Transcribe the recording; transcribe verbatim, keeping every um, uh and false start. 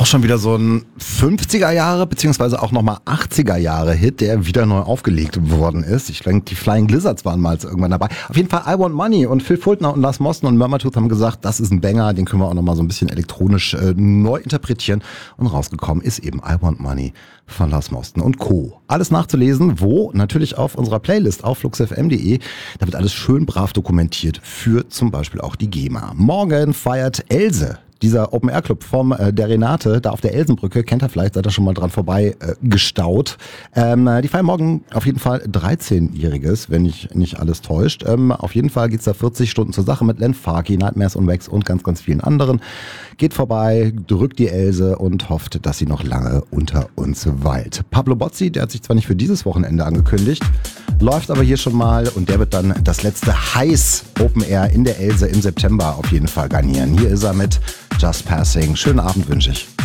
Auch schon wieder so ein fünfziger Jahre beziehungsweise auch nochmal achtziger Jahre Hit, der wieder neu aufgelegt worden ist. Ich denke, die Flying Lizards waren mal irgendwann dabei. Auf jeden Fall I Want Money und Phil Fultner und Lars Mosten und Murmatooth haben gesagt, das ist ein Banger, den können wir auch nochmal so ein bisschen elektronisch äh, neu interpretieren. Und rausgekommen ist eben I Want Money von Lars Mosten und Co. Alles nachzulesen, wo? Natürlich auf unserer Playlist auf fluxfm punkt de. Da wird alles schön brav dokumentiert für zum Beispiel auch die GEMA. Morgen feiert Else. Dieser Open-Air-Club vom äh, der Renate, da auf der Elsenbrücke, kennt ihr vielleicht, seid ihr schon mal dran vorbei äh, gestaut. Ähm, die feiern morgen auf jeden Fall dreizehnjähriges, wenn mich nicht alles täuscht. Ähm, auf jeden Fall geht's da vierzig Stunden zur Sache mit Len Farkey, Nightmares und Wax und ganz, ganz vielen anderen. Geht vorbei, drückt die Else und hofft, dass sie noch lange unter uns weilt. Pablo Bozzi, der hat sich zwar nicht für dieses Wochenende angekündigt, läuft aber hier schon mal und der wird dann das letzte Heiß Open Air in der Else im September auf jeden Fall garnieren. Hier ist er mit Just Passing. Schönen Abend wünsche ich.